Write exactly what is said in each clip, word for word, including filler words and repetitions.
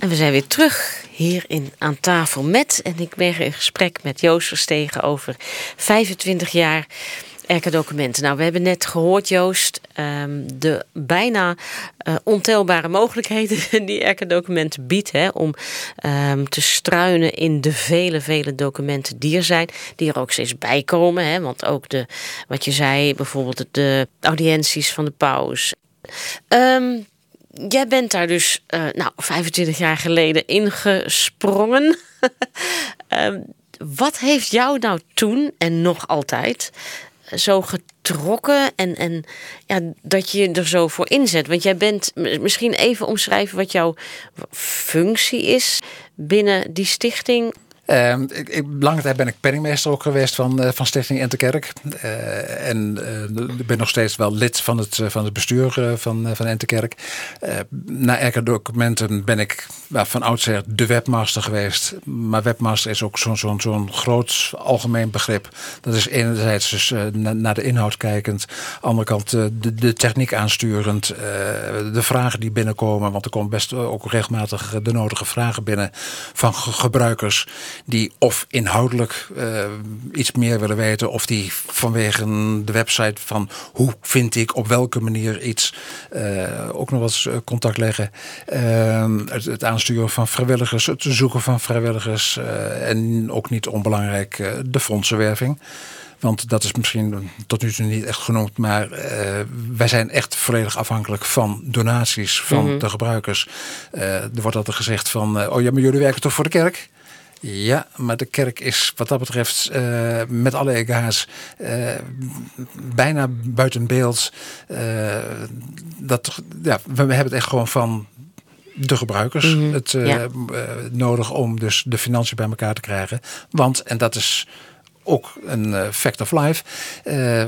En we zijn weer terug hier in Aan tafel met. En ik ben in gesprek met Joost Verstegen over vijfentwintig jaar Erca-documenten. Nou, we hebben net gehoord, Joost, um, de bijna uh, ontelbare mogelijkheden die Erca-documenten biedt, hè, om um, te struinen in de vele, vele documenten die er zijn, die er ook steeds bij komen. Hè, want ook de, wat je zei, bijvoorbeeld de audiënties van de paus. Um, Jij bent daar dus uh, nou, vijfentwintig jaar geleden ingesprongen. uh, wat heeft jou nou toen en nog altijd zo getrokken en, en ja, dat je je er zo voor inzet? Want jij bent, misschien even omschrijven wat jouw functie is binnen die stichting. Uh, ik, ik, lange tijd ben ik penningmeester ook geweest van, uh, van Stichting Interkerk. Uh, en uh, ik ben nog steeds wel lid van het, uh, van het bestuur uh, van, uh, van Interkerk. Uh, na Erca-documenten ben ik uh, van oudsher de webmaster geweest. Maar webmaster is ook zo'n zo'n zo'n groot algemeen begrip. Dat is enerzijds dus uh, na, naar de inhoud kijkend. Andere kant uh, de, de techniek aansturend. Uh, de vragen die binnenkomen. Want er komen best uh, ook regelmatig de nodige vragen binnen van ge- gebruikers. Die of inhoudelijk uh, iets meer willen weten, of die vanwege de website van hoe vind ik op welke manier iets uh, ook nog wat eens contact leggen. Uh, het, het aansturen van vrijwilligers, het zoeken van vrijwilligers uh, en ook niet onbelangrijk uh, de fondsenwerving. Want dat is misschien tot nu toe niet echt genoemd, maar uh, wij zijn echt volledig afhankelijk van donaties van mm-hmm. de gebruikers. Uh, er wordt altijd gezegd van, uh, oh ja, maar jullie werken toch voor de kerk? Ja, maar de kerk is wat dat betreft uh, met alle ega's uh, bijna buiten beeld. Uh, dat, ja, we hebben het echt gewoon van de gebruikers mm-hmm. het uh, ja. uh, nodig om dus de financiën bij elkaar te krijgen. Want, en dat is ook een uh, fact of life, uh,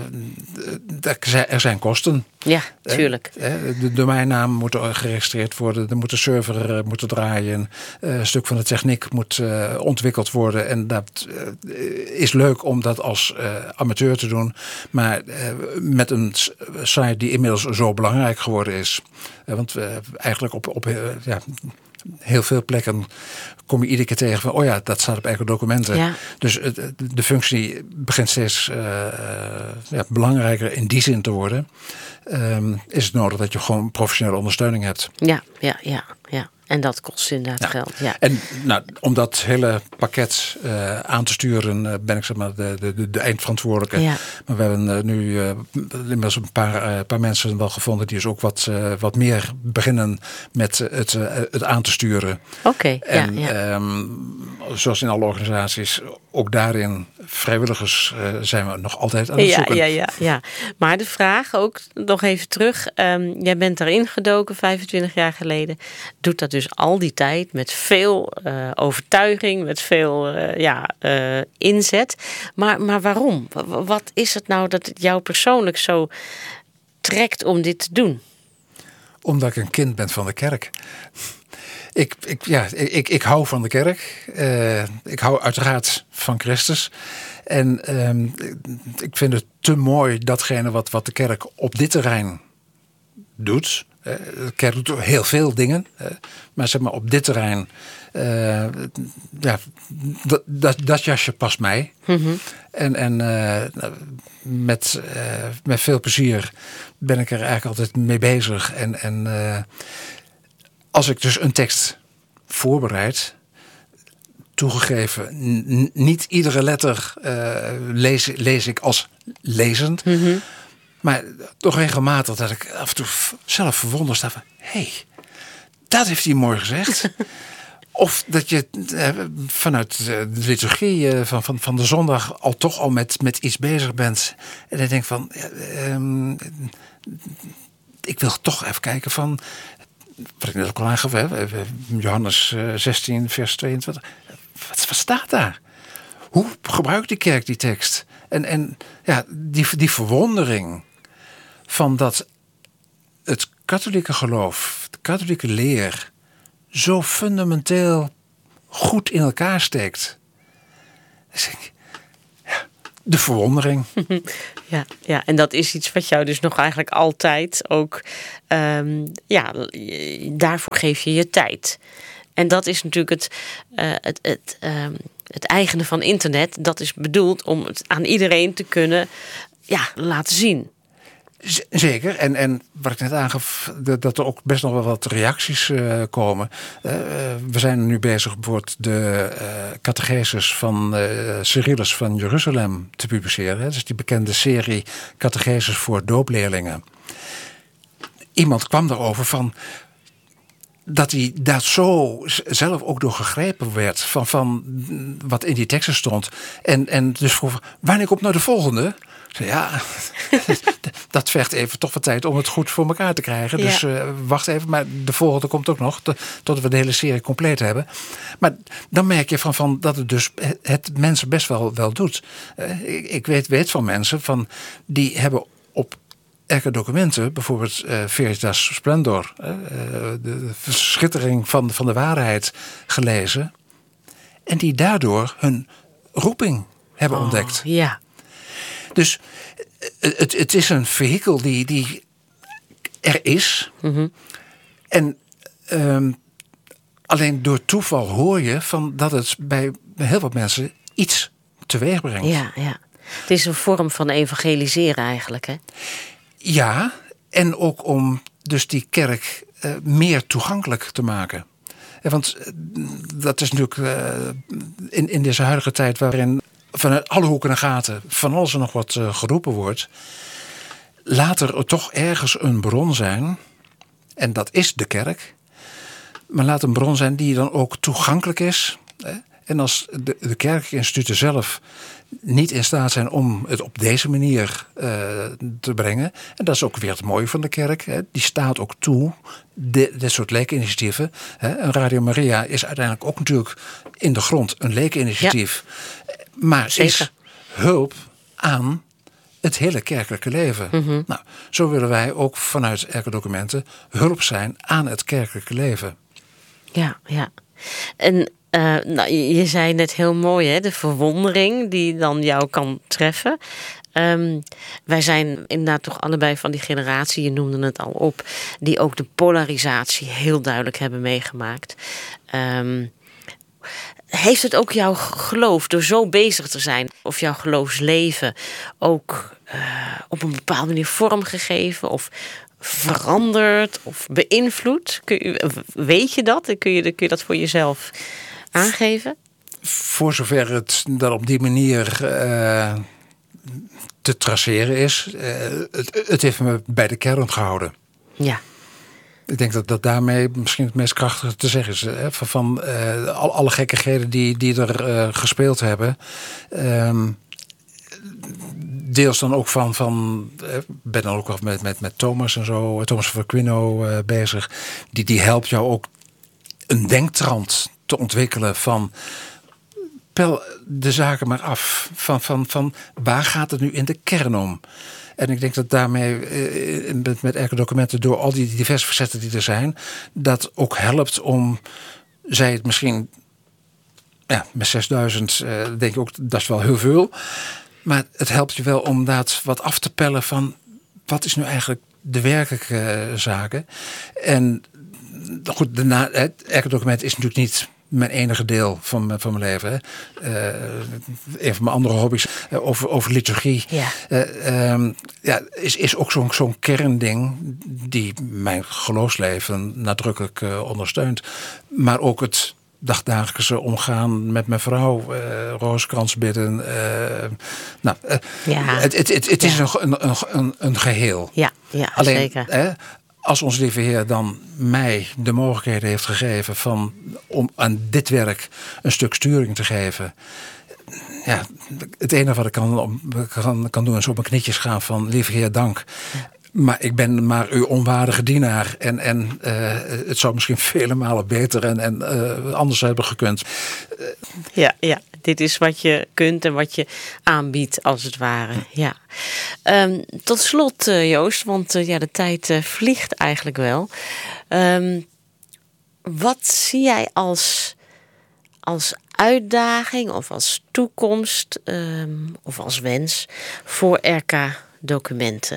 er zijn kosten. Ja, tuurlijk. Uh, de domeinnaam moet geregistreerd worden, er moet een server uh, moeten draaien, uh, een stuk van de techniek moet uh, ontwikkeld worden. En dat uh, is leuk om dat als uh, amateur te doen, maar uh, met een site die inmiddels zo belangrijk geworden is. Uh, want uh, eigenlijk op, op uh, ja, heel veel plekken kom je iedere keer tegen van, oh ja, dat staat op eigen documenten. Ja. Dus uh, de functie begint steeds uh, ja, belangrijker in die zin te worden. Um, is het nodig dat je gewoon professionele ondersteuning hebt. Ja, ja, ja, ja. En dat kost inderdaad ja. geld. Ja. En nou, om dat hele pakket uh, aan te sturen uh, ben ik zeg maar de, de, de eindverantwoordelijke. Ja. Maar we hebben uh, nu uh, inmiddels een paar, uh, paar mensen wel gevonden die dus ook wat, uh, wat meer beginnen met uh, het, uh, het aan te sturen. Oké. Okay, en ja, ja. Um, zoals in alle organisaties, ook daarin vrijwilligers uh, zijn we nog altijd aan het ja, zoeken. Ja, ja, ja. Maar de vraag ook nog even terug. Um, jij bent daarin gedoken vijfentwintig jaar geleden. Doet dat dus al die tijd met veel uh, overtuiging, met veel uh, ja, uh, inzet. Maar, maar waarom? Wat is het nou dat het jou persoonlijk zo trekt om dit te doen? Omdat ik een kind ben van de kerk. Ik, ik, ja, ik, ik hou van de kerk. Uh, ik hou uiteraard van Christus. En um, ik vind het te mooi datgene wat, wat de kerk op dit terrein doet. Uh, de kerk doet heel veel dingen. Uh, maar zeg maar op dit terrein, uh, ja, dat, dat, dat jasje past mij. Mm-hmm. En, en uh, met, uh, met veel plezier ben ik er eigenlijk altijd mee bezig. En, en uh, als ik dus een tekst voorbereid, toegegeven, n- niet iedere letter uh, lees, lees ik als lezend. Mm-hmm. Maar toch regelmatig dat ik af en toe zelf verwonderd sta van, hé, hey, dat heeft hij mooi gezegd. Of dat je uh, vanuit de liturgie uh, van, van, van de zondag al toch al met, met iets bezig bent. En dan denk ik van, uh, um, ik wil toch even kijken van, wat ik net ook al aangaf, hè, Johannes uh, zestien, vers tweeëntwintig. Wat, wat staat daar? Hoe gebruikt die kerk die tekst? En, en ja, die, die verwondering van dat het katholieke geloof, de katholieke leer, zo fundamenteel goed in elkaar steekt. Dus ik, ja, de verwondering. Ja, ja, en dat is iets wat jou dus nog eigenlijk altijd ook, um, ja, daarvoor geef je je tijd. En dat is natuurlijk het, uh, het, het, uh, het eigene van internet. Dat is bedoeld om het aan iedereen te kunnen ja, laten zien. Z- Zeker. En, en wat ik net aangaf, de, dat er ook best nog wel wat reacties uh, komen. Uh, we zijn nu bezig bijvoorbeeld de uh, catechesis van uh, Cyrillus van Jeruzalem te publiceren. Hè. Dus die bekende serie catechesis voor doopleerlingen. Iemand kwam daarover van dat hij daar zo zelf ook door gegrepen werd van, van wat in die teksten stond. En, en dus vroeg, wanneer komt nou de volgende? Zei, ja, dat vergt even toch wat tijd om het goed voor elkaar te krijgen. Ja. Dus uh, wacht even, maar de volgende komt ook nog, te, tot we de hele serie compleet hebben. Maar dan merk je van, van dat het dus het, het mensen best wel, wel doet. Uh, ik ik weet, weet van mensen van die hebben op Erker Documenten, bijvoorbeeld uh, Veritas Splendor, uh, de, de verschittering van, van de waarheid gelezen. En die daardoor hun roeping hebben oh, ontdekt. Ja. Dus het, het is een vehikel die, die er is. Mm-hmm. En um, alleen door toeval hoor je van dat het bij heel wat mensen iets teweeg brengt. Ja, ja. Het is een vorm van evangeliseren eigenlijk, hè? Ja, en ook om dus die kerk uh, meer toegankelijk te maken. Ja, want uh, dat is natuurlijk uh, in, in deze huidige tijd waarin vanuit alle hoeken en gaten van alles en nog wat uh, geroepen wordt. Laat er toch ergens een bron zijn. En dat is de kerk. Maar laat een bron zijn die dan ook toegankelijk is. Hè? En als de, de kerkelijke instituten zelf niet in staat zijn om het op deze manier uh, te brengen. En dat is ook weer het mooie van de kerk. Hè? Die staat ook toe, de, dit soort leekinitiatieven. Hè? En Radio Maria is uiteindelijk ook natuurlijk in de grond een leekinitiatief. Ja. Maar zeker. Is hulp aan het hele kerkelijke leven. Mm-hmm. Nou, zo willen wij ook vanuit Erker Documenten hulp zijn aan het kerkelijke leven. Ja, ja. En Uh, nou, je, je zei net heel mooi, hè, de verwondering die dan jou kan treffen. Um, wij zijn inderdaad toch allebei van die generatie, je noemde het al op, die ook de polarisatie heel duidelijk hebben meegemaakt. Um, heeft het ook jouw geloof, door zo bezig te zijn, of jouw geloofsleven ook uh, op een bepaalde manier vormgegeven of veranderd of beïnvloed? Kun je, weet je dat? Kun je, kun je dat voor jezelf aangeven? Voor zover het dan op die manier uh, te traceren is. Uh, het, het heeft me bij de kern gehouden. Ja. Ik denk dat dat daarmee misschien het meest krachtige te zeggen is. Hè? Van, van uh, al, alle gekkigheden die, die er uh, gespeeld hebben. Um, deels dan ook van, van ik ben dan ook wel met, met, met Thomas en zo, Thomas van Aquino uh, bezig. Die, die helpt jou ook een denktrand te ontwikkelen van pel de zaken maar af. Van, van, van waar gaat het nu in de kern om? En ik denk dat daarmee uh, met, met Erker Documenten door al die diverse facetten die er zijn, dat ook helpt om, zij het misschien, ja, met zesduizend uh, denk ik ook, dat is wel heel veel. Maar het helpt je wel om dat wat af te pellen van wat is nu eigenlijk de werkelijke uh, zaken. En goed, de het Erker Document is natuurlijk niet mijn enige deel van, van mijn leven. Hè. Uh, een van mijn andere hobby's uh, over, over liturgie. Ja. Uh, um, ja, is, is ook zo'n zo'n kernding die mijn geloofsleven nadrukkelijk uh, ondersteunt. Maar ook het dagdagelijkse omgaan met mijn vrouw, uh, rozenkrans bidden. Uh, nou, uh, ja. Het, het, het, het is ja. een, een, een, een geheel. Ja, ja Alleen, zeker. Hè, als onze lieve Heer dan mij de mogelijkheden heeft gegeven van om aan dit werk een stuk sturing te geven. Ja, het enige wat ik kan, kan, kan doen is op mijn knietjes gaan van lieve Heer, dank. Ja. Maar ik ben maar uw onwaardige dienaar. En, en uh, het zou misschien vele malen beter en, en uh, anders hebben gekund. Uh, ja, ja, dit is wat je kunt en wat je aanbiedt als het ware. Ja. Um, tot slot uh, Joost, want uh, ja, de tijd uh, vliegt eigenlijk wel. Um, wat zie jij als, als uitdaging of als toekomst um, of als wens voor R K Documenten?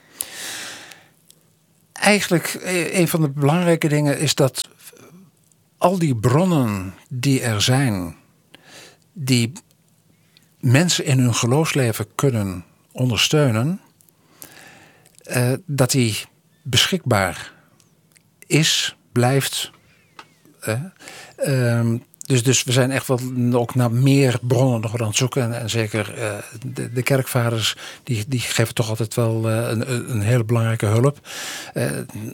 Eigenlijk een van de belangrijke dingen is dat al die bronnen die er zijn, die mensen in hun geloofsleven kunnen ondersteunen, uh, dat die beschikbaar is, blijft. Uh, um, dus, dus we zijn echt wel ook naar meer bronnen nog aan het zoeken. En, en zeker uh, de, de kerkvaders, die, die geven toch altijd wel uh, een, een hele belangrijke hulp. Uh,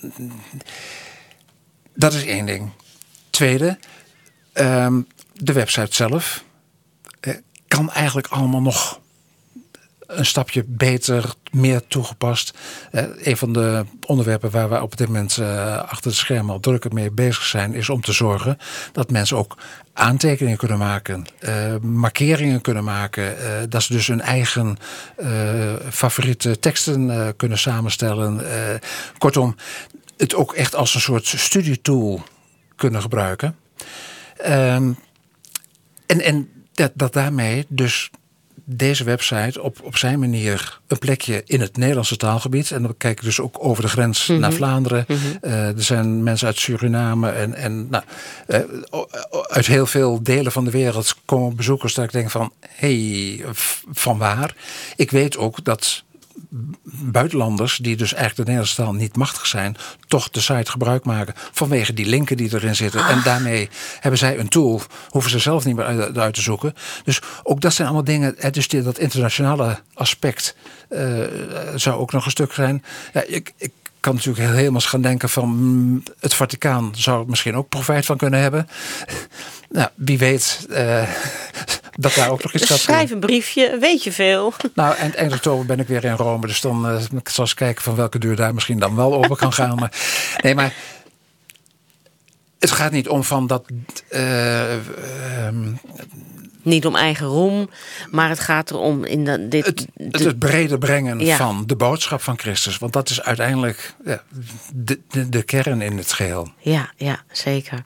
dat is één ding. Tweede, um, de website zelf uh, kan eigenlijk allemaal nog een stapje beter, meer toegepast. Uh, een van de onderwerpen waar we op dit moment uh, achter de schermen al drukker mee bezig zijn, is om te zorgen dat mensen ook aantekeningen kunnen maken, uh, markeringen kunnen maken, uh, dat ze dus hun eigen uh, favoriete teksten uh, kunnen samenstellen. Uh, kortom, het ook echt als een soort studietool kunnen gebruiken. Um, en, en dat, dat daarmee dus deze website op, op zijn manier een plekje in het Nederlandse taalgebied. En dan kijk ik dus ook over de grens mm-hmm. naar Vlaanderen. Mm-hmm. Uh, er zijn mensen uit Suriname en, en nou, uh, uit heel veel delen van de wereld komen bezoekers dat ik denk van, hé, hey, van waar? Ik weet ook dat buitenlanders die dus eigenlijk de Nederlandse taal niet machtig zijn, toch de site gebruik maken vanwege die linken die erin zitten. Ah. En daarmee hebben zij een tool, hoeven ze zelf niet meer uit, uit te zoeken. Dus ook dat zijn allemaal dingen, dus die, dat internationale aspect uh, zou ook nog een stuk zijn. Ja, ik, ik kan natuurlijk helemaal gaan denken van mm, het Vaticaan zou er misschien ook profijt van kunnen hebben. Nou, wie weet uh, dat daar ook nog iets gaat. Schrijf een briefje, weet je veel. Nou, eind, eind oktober ben ik weer in Rome, dus dan uh, zal ik eens kijken van welke deur daar misschien dan wel open kan gaan. Maar, nee, maar het gaat niet om van dat. Uh, um, Niet om eigen roem, maar het gaat erom in de, dit, het, het, het breder brengen ja. van de boodschap van Christus. Want dat is uiteindelijk ja, de, de, de kern in het geheel. Ja, ja, zeker.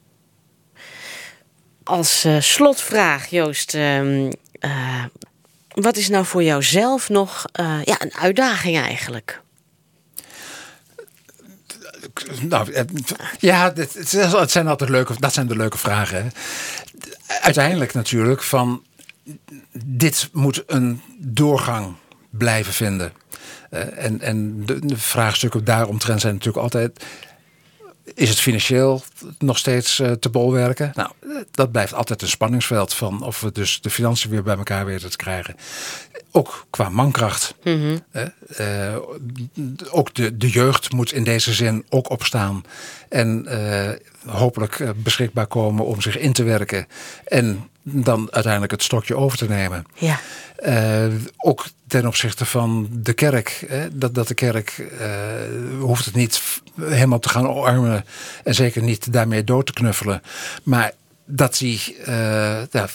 Als uh, slotvraag, Joost. Uh, uh, wat is nou voor jou zelf nog uh, ja, een uitdaging eigenlijk? Nou, ja, het, het zijn altijd leuke, dat zijn de leuke vragen. Hè. Uiteindelijk natuurlijk van, dit moet een doorgang blijven vinden. Uh, en, en de, de vraagstukken daaromtrent zijn natuurlijk altijd, is het financieel nog steeds uh, te bolwerken? Nou, dat blijft altijd een spanningsveld van of we dus de financiën weer bij elkaar weten te krijgen. Ook qua mankracht. Mm-hmm. Uh, uh, ook de, de jeugd moet in deze zin ook opstaan. En uh, hopelijk uh, beschikbaar komen om zich in te werken. En dan uiteindelijk het stokje over te nemen. Ja. Uh, ook ten opzichte van de kerk. Hè, dat, dat de kerk uh, hoeft het niet helemaal te gaan omarmen. En zeker niet daarmee dood te knuffelen. Maar dat hij uh, ja,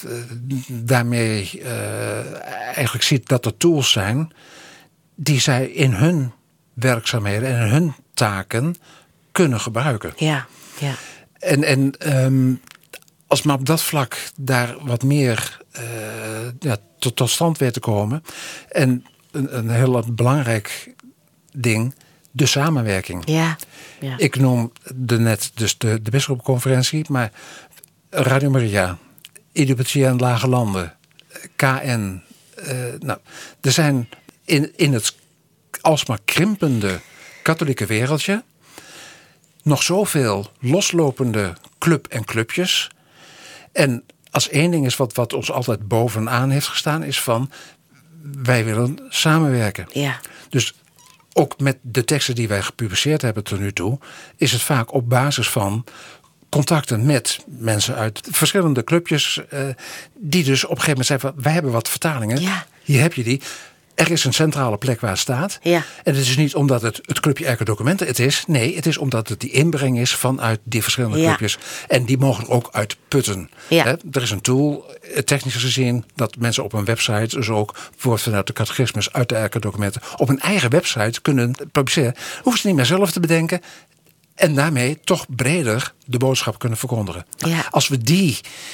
daarmee uh, eigenlijk ziet dat er tools zijn die zij in hun werkzaamheden en in hun taken kunnen gebruiken. Ja, ja. En, en um, als maar op dat vlak daar wat meer uh, ja, tot, tot stand weet te komen. En een, een heel belangrijk ding, de samenwerking. Ja, ja. Ik noemde net dus de, de bisschopconferentie, maar Radio Maria, Idiopatrie en Lage Landen, K N. Uh, nou, er zijn in, in het alsmaar krimpende katholieke wereldje nog zoveel loslopende club en clubjes. En als één ding is wat, wat ons altijd bovenaan heeft gestaan, is van wij willen samenwerken. Ja. Dus ook met de teksten die wij gepubliceerd hebben tot nu toe, is het vaak op basis van contacten met mensen uit verschillende clubjes, uh, die dus op een gegeven moment zeggen van, wij hebben wat vertalingen, ja. Hier heb je die. Er is een centrale plek waar het staat. Ja. En het is niet omdat het het clubje Erker Documenten het is. Nee, het is omdat het die inbreng is vanuit die verschillende ja. clubjes. En die mogen er ook uit putten. Ja. He, er is een tool, technisch gezien, dat mensen op een website, dus ook bijvoorbeeld vanuit de catechismus uit de Erker Documenten, op een eigen website kunnen publiceren. Hoeven ze niet meer zelf te bedenken. En daarmee toch breder de boodschap kunnen verkondigen. Ja. Als we die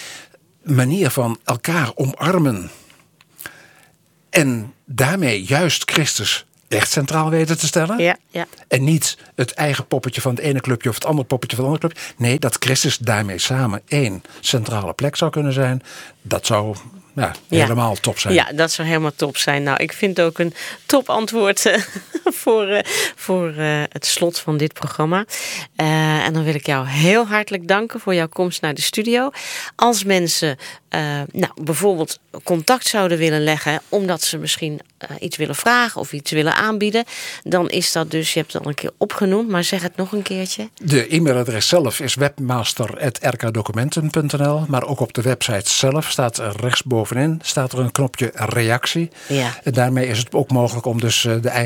manier van elkaar omarmen en daarmee juist Christus echt centraal weten te stellen. Ja, ja. En niet het eigen poppetje van het ene clubje of het andere poppetje van het andere clubje. Nee, dat Christus daarmee samen één centrale plek zou kunnen zijn. Dat zou ja, Ja. helemaal top zijn. Ja, dat zou helemaal top zijn. Nou, ik vind ook een top antwoord uh, voor, uh, voor uh, het slot van dit programma. Uh, en dan wil ik jou heel hartelijk danken voor jouw komst naar de studio. Als mensen uh, nou, bijvoorbeeld contact zouden willen leggen, omdat ze misschien uh, iets willen vragen of iets willen aanbieden, dan is dat dus, je hebt het al een keer opgenoemd, maar zeg het nog een keertje. De e-mailadres zelf is webmaster apenstaartje r k documenten punt n l, maar ook op de website zelf staat er rechtsbovenin staat er een knopje reactie. Ja. En daarmee is het ook mogelijk om dus de